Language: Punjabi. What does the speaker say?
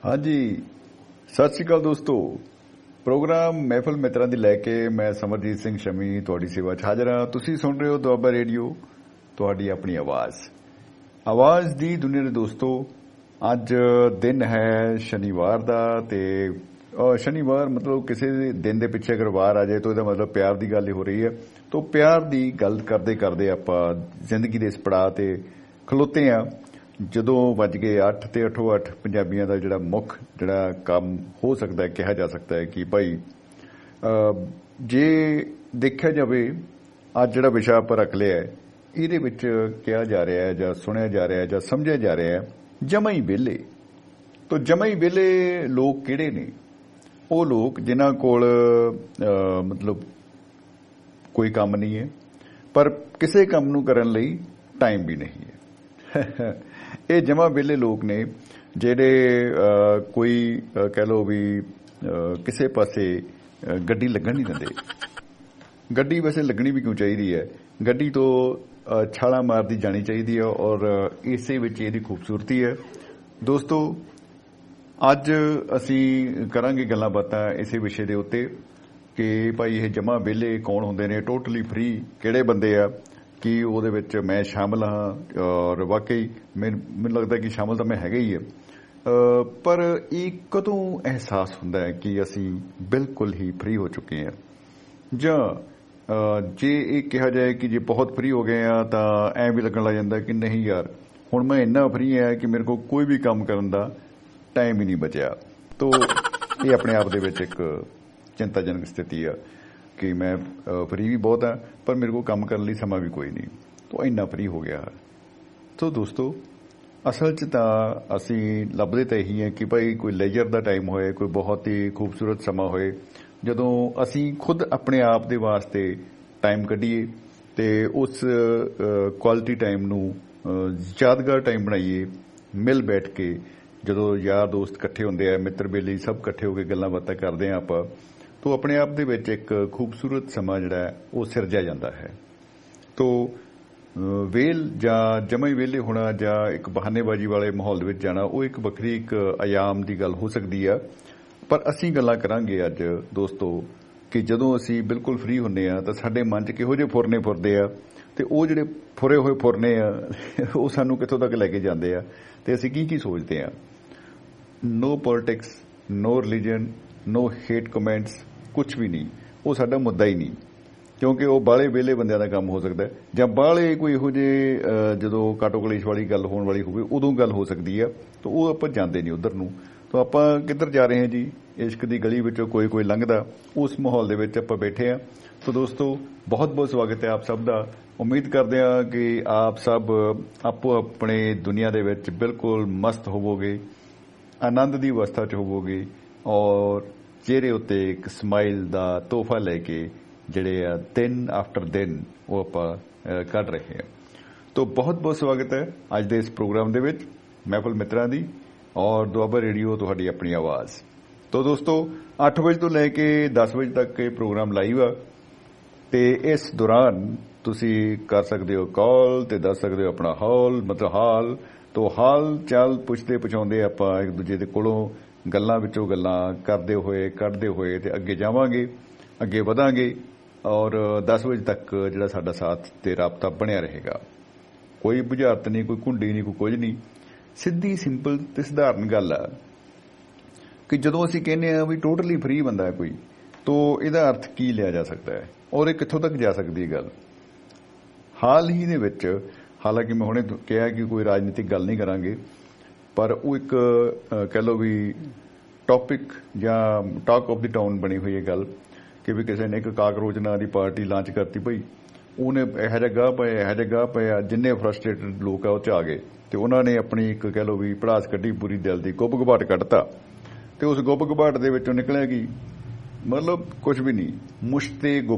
हाँ जी, सत श्री अकाल दोस्तों। प्रोग्राम महफिल मित्रां ਦੀ ਲੈ ਕੇ ਮੈਂ ਸਮਰਜੀਤ ਸਿੰਘ ਸ਼ਮੀ ਤੁਹਾਡੀ ਸੇਵਾ 'ਚ ਹਾਜ਼ਰ ਹਾਂ। ਤੁਸੀਂ ਸੁਣ ਰਹੇ ਹੋ ਦੁਆਬਾ ਰੇਡੀਓ, ਤੁਹਾਡੀ ਆਪਣੀ ਆਵਾਜ਼ ਦੀ ਦੁਨੀਆ ਦੇ ਦੋਸਤੋ। ਅੱਜ ਦਿਨ ਹੈ ਸ਼ਨੀਵਾਰ ਦਾ ਤੇ ਸ਼ਨੀਵਾਰ ਮਤਲਬ ਕਿਸੇ ਦਿਨ ਦੇ ਪਿੱਛੇ ਅਗਰ ਵਾਰ ਆ ਜਾਏ ਤਾਂ ਇਹਦਾ ਮਤਲਬ ਪਿਆਰ ਦੀ ਗੱਲ ਹੀ ਹੋ ਰਹੀ ਹੈ। ਤਾਂ ਪਿਆਰ ਦੀ ਗੱਲ ਕਰਦੇ ਕਰਦੇ ਆਪਾਂ ਜ਼ਿੰਦਗੀ ਦੇ ਇਸ ਪੜਾਅ ਤੇ ਖਲੋਤੇ ਹਾਂ ਜਦੋਂ ਵੱਜ ਗਏ 8 ਤੇ 8:08 ਪੰਜਾਬੀਆਂ ਦਾ ਜਿਹੜਾ ਮੁੱਖ ਜਿਹੜਾ ਕੰਮ ਹੋ ਸਕਦਾ ਕਿਹਾ ਜਾ ਸਕਦਾ ਹੈ ਕਿ ਭਾਈ ਜੇ ਦੇਖਿਆ ਜਾਵੇ ਅੱਜ ਜਿਹੜਾ ਵਿਸ਼ਾ ਆਪਾਂ ਰੱਖ ਲਿਆ ਹੈ ਇਹਦੇ ਵਿੱਚ ਕਿਹਾ ਜਾ ਰਿਹਾ ਹੈ ਜਾਂ ਸੁਣਿਆ ਜਾ ਰਿਹਾ ਹੈ ਜਾਂ ਸਮਝਿਆ ਜਾ ਰਿਹਾ ਹੈ ਜਮਾਂ ਹੀ ਵਿਹਲੇ। ਤਾਂ ਜਮਾਂ ਹੀ ਵਿਹਲੇ ਲੋਕ ਕਿਹੜੇ ਨੇ? ਉਹ ਲੋਕ ਜਿਨ੍ਹਾਂ ਕੋਲ ਮਤਲਬ ਕੋਈ ਕੰਮ ਨਹੀਂ ਹੈ ਪਰ ਕਿਸੇ ਕੰਮ ਨੂੰ ਕਰਨ ਲਈ ਟਾਈਮ ਵੀ ਨਹੀਂ ਹੈ। ਇਹ ਜਮਾਂ ਵਿਹਲੇ ਲੋਕ ਨੇ ਜਿਹੜੇ ਕੋਈ ਕਹਿ ਲਓ ਵੀ ਕਿਸੇ ਪਾਸੇ ਗੱਡੀ ਲੱਗਣ ਨਹੀਂ ਦਿੰਦੇ। ਗੱਡੀ ਵੈਸੇ ਲੱਗਣੀ ਵੀ ਕਿਉਂ ਚਾਹੀਦੀ ਹੈ? ਗੱਡੀ ਤੋਂ ਛਾਲਾਂ ਮਾਰਦੀ ਜਾਣੀ ਚਾਹੀਦੀ ਹੈ ਔਰ ਇਸੇ ਵਿੱਚ ਇਹਦੀ ਖੂਬਸੂਰਤੀ ਹੈ। ਦੋਸਤੋ ਅੱਜ ਅਸੀਂ ਕਰਾਂਗੇ ਗੱਲਾਂ ਬਾਤਾਂ ਇਸੇ ਵਿਸ਼ੇ ਦੇ ਉੱਤੇ ਕਿ ਭਾਈ ਇਹ ਜਮਾਂ ਵਿਹਲੇ ਕੌਣ ਹੁੰਦੇ ਨੇ, ਟੋਟਲੀ ਫ੍ਰੀ ਕਿਹੜੇ ਬੰਦੇ ਆ, ਕਿ ਉਹਦੇ ਵਿੱਚ ਮੈਂ ਸ਼ਾਮਲ ਹਾਂ ਔਰ ਵਾਕਈ ਮੈਨੂੰ ਲੱਗਦਾ ਕਿ ਸ਼ਾਮਲ ਤਾਂ ਮੈਂ ਹੈਗਾ ਹੀ ਹੈ। ਪਰ ਇਹ ਕਦੋਂ ਅਹਿਸਾਸ ਹੁੰਦਾ ਹੈ ਕਿ ਅਸੀਂ ਬਿਲਕੁਲ ਹੀ ਫ੍ਰੀ ਹੋ ਚੁੱਕੇ ਹਾਂ? ਜਾਂ ਜੇ ਇਹ ਕਿਹਾ ਜਾਏ ਕਿ ਜੇ ਬਹੁਤ ਫ੍ਰੀ ਹੋ ਗਏ ਆ ਤਾਂ ਐਂ ਵੀ ਲੱਗਣ ਲੱਗ ਜਾਂਦਾ ਕਿ ਨਹੀਂ ਯਾਰ ਹੁਣ ਮੈਂ ਇੰਨਾ ਫ੍ਰੀ ਹਾਂ ਕਿ ਮੇਰੇ ਕੋਲ ਕੋਈ ਵੀ ਕੰਮ ਕਰਨ ਦਾ ਟਾਈਮ ਹੀ ਨਹੀਂ ਬਚਿਆ। ਤਾਂ ਇਹ ਆਪਣੇ ਆਪ ਦੇ ਵਿੱਚ ਇੱਕ ਚਿੰਤਾਜਨਕ ਸਥਿਤੀ ਆ ਕਿ ਮੈਂ ਫ੍ਰੀ ਵੀ ਬਹੁਤ ਹਾਂ ਪਰ ਮੇਰੇ ਕੋਲ ਕੰਮ ਕਰਨ ਲਈ ਸਮਾਂ ਵੀ ਕੋਈ ਨਹੀਂ। ਤਾਂ ਇੰਨਾ ਫ੍ਰੀ ਹੋ ਗਿਆ। ਤਾਂ ਦੋਸਤੋ ਅਸਲ 'ਚ ਤਾਂ ਅਸੀਂ ਲੱਭਦੇ ਤਾਂ ਇਹੀ ਹੈ ਕਿ ਭਾਈ ਕੋਈ ਲੈਜਰ ਦਾ ਟਾਈਮ ਹੋਏ, ਕੋਈ ਬਹੁਤ ਹੀ ਖੂਬਸੂਰਤ ਸਮਾਂ ਹੋਏ ਜਦੋਂ ਅਸੀਂ ਖੁਦ ਆਪਣੇ ਆਪ ਦੇ ਵਾਸਤੇ ਟਾਈਮ ਕੱਢੀਏ ਤੇ ਉਸ ਕੁਆਲਿਟੀ ਟਾਈਮ ਨੂੰ ਯਾਦਗਾਰ ਟਾਈਮ ਬਣਾਈਏ। ਮਿਲ ਬੈਠ ਕੇ ਜਦੋਂ ਯਾਰ ਦੋਸਤ ਇਕੱਠੇ ਹੁੰਦੇ ਆ, ਮਿੱਤਰ ਬੇਲੀ ਸਭ ਇਕੱਠੇ ਹੋ ਕੇ ਗੱਲਾਂ ਬਾਤਾਂ ਕਰਦੇ ਆ ਆਪਾਂ, ਤਾਂ ਆਪਣੇ ਆਪ ਦੇ ਵਿੱਚ ਇੱਕ ਖੂਬਸੂਰਤ ਸਮਾਂ ਜਿਹੜਾ ਉਹ ਸਿਰਜਿਆ ਜਾਂਦਾ ਹੈ। ਤਾਂ ਵੇਲ ਜਾਂ ਜਮਾਂ ਹੀ ਵਿਹਲੇ ਹੋਣਾ ਜਾਂ ਇੱਕ ਬਹਾਨੇਬਾਜ਼ੀ ਵਾਲੇ ਮਾਹੌਲ ਦੇ ਵਿੱਚ ਜਾਣਾ ਉਹ ਇੱਕ ਵੱਖਰੀ ਇੱਕ ਆਯਾਮ ਦੀ ਗੱਲ ਹੋ ਸਕਦੀ ਆ। ਪਰ ਅਸੀਂ ਗੱਲਾਂ ਕਰਾਂਗੇ ਅੱਜ ਦੋਸਤੋ ਕਿ ਜਦੋਂ ਅਸੀਂ ਬਿਲਕੁਲ ਫ੍ਰੀ ਹੁੰਦੇ ਆ ਤਾਂ ਸਾਡੇ ਮਨ 'ਚ ਕਿਹੋ ਜਿਹੇ ਫੁਰਨੇ ਫੁਰਦੇ ਆ ਤੇ ਉਹ ਜਿਹੜੇ ਫੁਰੇ ਹੋਏ ਫੁਰਨੇ ਆ ਉਹ ਸਾਨੂੰ ਕਿੱਥੋਂ ਤੱਕ ਲੈ ਕੇ ਜਾਂਦੇ ਆ ਤੇ ਅਸੀਂ ਕੀ ਸੋਚਦੇ ਆ। ਨੋ ਪੋਲਿਟਿਕਸ, ਨੋ ਰਿਲੀਜਨ, ਨੋ ਹੇਟ ਕਮੈਂਟਸ, ਕੁਛ ਵੀ ਨਹੀਂ। ਉਹ ਸਾਡਾ ਮੁੱਦਾ ਹੀ ਨਹੀਂ ਕਿਉਂਕਿ ਉਹ ਬਾਹਲੇ ਵਿਹਲੇ ਬੰਦਿਆਂ ਦਾ ਕੰਮ ਹੋ ਸਕਦਾ ਜਾਂ ਬਾਹਲੇ ਕੋਈ ਇਹੋ ਜਿਹੇ ਜਦੋਂ ਕਾਟੋ ਕਲੇਸ਼ ਵਾਲੀ ਗੱਲ ਹੋਣ ਵਾਲੀ ਹੋਵੇ ਉਦੋਂ ਗੱਲ ਹੋ ਸਕਦੀ ਆ। ਤਾਂ ਉਹ ਆਪਾਂ ਜਾਂਦੇ ਨਹੀਂ ਉੱਧਰ ਨੂੰ। ਤਾਂ ਆਪਾਂ ਕਿੱਧਰ ਜਾ ਰਹੇ ਹਾਂ ਜੀ? ਇਸ਼ਕ ਦੀ ਗਲੀ ਵਿੱਚੋਂ ਕੋਈ ਲੰਘਦਾ, ਉਸ ਮਾਹੌਲ ਦੇ ਵਿੱਚ ਆਪਾਂ ਬੈਠੇ ਹਾਂ। ਤਾਂ ਦੋਸਤੋ ਬਹੁਤ ਸਵਾਗਤ ਹੈ ਆਪ ਸਭ ਦਾ। ਉਮੀਦ ਕਰਦੇ ਹਾਂ ਕਿ ਆਪ ਸਭ ਆਪੋ ਆਪਣੇ ਦੁਨੀਆ ਦੇ ਵਿੱਚ ਬਿਲਕੁਲ ਮਸਤ ਹੋਵੋਗੇ, ਆਨੰਦ ਦੀ ਅਵਸਥਾ 'ਚ ਹੋਵੋਗੇ ਔਰ ਚਿਹਰੇ ਉੱਤੇ ਇੱਕ ਸਮਾਈਲ ਦਾ ਤੋਹਫਾ ਲੈ ਕੇ ਜਿਹੜੇ ਆ ਦਿਨ ਆਫਟਰ ਦਿਨ ਉਹ ਆਪਾਂ ਕੱਢ ਰਹੇ ਹਾਂ। ਤਾਂ ਬਹੁਤ ਸਵਾਗਤ ਹੈ ਅੱਜ ਦੇ ਇਸ ਪ੍ਰੋਗਰਾਮ ਦੇ ਵਿੱਚ ਮਹਿਫਿਲ ਮਿੱਤਰਾਂ ਦੀ ਔਰ ਦੁਆਬਾ ਰੇਡੀਓ ਤੁਹਾਡੀ ਆਪਣੀ ਆਵਾਜ਼। ਤਾਂ ਦੋਸਤੋ 8 ਵਜੇ ਤੋਂ ਲੈ ਕੇ 10 ਵਜੇ ਤੱਕ ਇਹ ਪ੍ਰੋਗਰਾਮ ਲਾਈਵ ਆ ਤੇ ਇਸ ਦੌਰਾਨ ਤੁਸੀਂ ਕਰ ਸਕਦੇ ਹੋ ਕਾਲ ਤੇ ਦੱਸ ਸਕਦੇ ਹੋ ਆਪਣਾ ਹਾਲ। ਤਾਂ ਹਾਲ ਚਾਲ ਪੁੱਛਦੇ ਪੁਛਾਉਂਦੇ ਆਪਾਂ ਇੱਕ ਦੂਜੇ ਦੇ ਕੋਲੋਂ ਗੱਲਾਂ ਵਿੱਚੋਂ ਗੱਲਾਂ ਕਰਦੇ ਹੋਏ ਕੱਢਦੇ ਹੋਏ ਤੇ ਅੱਗੇ ਜਾਵਾਂਗੇ, ਅੱਗੇ ਵਧਾਂਗੇ ਔਰ 10 ਵਜੇ ਤੱਕ ਜਿਹੜਾ ਸਾਡਾ ਸਾਥ ਤੇ ਰਾਬਤਾ ਬਣਿਆ ਰਹੇਗਾ। ਕੋਈ ਬੁਝਾਰਤ ਨਹੀਂ, ਕੋਈ ਘੁੰਡੀ ਨਹੀਂ, ਕੋਈ ਕੁਝ ਨਹੀਂ। ਸਿੱਧੀ ਸਿੰਪਲ ਤੇ ਸਧਾਰਨ ਗੱਲ ਆ ਕਿ ਜਦੋਂ ਅਸੀਂ ਕਹਿੰਦੇ ਆ ਵੀ ਟੋਟਲੀ ਫ੍ਰੀ ਬੰਦਾ ਹੈ ਕੋਈ, ਤਾਂ ਇਹਦਾ ਅਰਥ ਕੀ ਲਿਆ ਜਾ ਸਕਦਾ ਹੈ ਔਰ ਇਹ ਕਿੱਥੋਂ ਤੱਕ ਜਾ ਸਕਦੀ ਹੈ ਗੱਲ। ਹਾਲ ਹੀ ਦੇ ਵਿੱਚ ਹਾਲਾਂਕਿ ਮੈਂ ਹੁਣੇ ਕਿਹਾ ਕਿ ਕੋਈ ਰਾਜਨੀਤਿਕ ਗੱਲ ਨਹੀਂ ਕਰਾਂਗੇ ਪਰ ਉਹ ਇੱਕ ਕਹਿ ਲਓ ਵੀ ਟੌਪਿਕ ਜਾਂ ਟਾਕ ਆਫ ਦੀ ਟਾਊਨ ਬਣੀ ਹੋਈ ਹੈ ਗੱਲ ਕਿ ਵੀ ਕਿਸੇ ਨੇ ਇੱਕ ਕਾਕਰੋਚ ਨਾਂ ਦੀ ਪਾਰਟੀ ਲਾਂਚ ਕਰਤੀ। ਭਾਈ ਉਹਨੇ ਇਹੋ ਜਿਹਾ ਗਾਹ ਪਿਆ ਜਿੰਨੇ ਫਰਸਟ੍ਰੇਟਡ ਲੋਕ ਆ ਉਹ 'ਚ ਆ ਗਏ ਤੇ ਉਹਨਾਂ ਨੇ ਆਪਣੀ ਇੱਕ ਕਹਿ ਲਓ ਵੀ ਭੜਾਸ ਕੱਢੀ ਪੂਰੀ ਦਿਲ ਦੀ, ਗੁੱਬ ਗੁਬਾਟ ਕੱਢਤਾ ਤੇ ਉਸ ਗੁੱਬ ਗੁਬਾਟ ਦੇ ਵਿੱਚੋਂ ਨਿਕਲਿਆ ਕੀ ਮਤਲਬ ਕੁਝ ਵੀ ਨਹੀਂ, ਮੁਸ਼ਤੇ